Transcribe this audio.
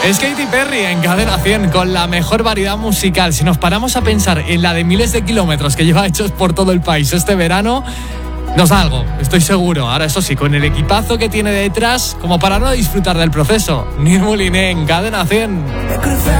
Es Katy Perry en Cadena 100 con la mejor variedad musical. Si nos paramos a pensar en la de miles de kilómetros que lleva hechos por todo el país este verano, nos da algo, estoy seguro. Ahora, eso sí, con el equipazo que tiene detrás, como para no disfrutar del proceso. Nir Moliné en Cadena 100.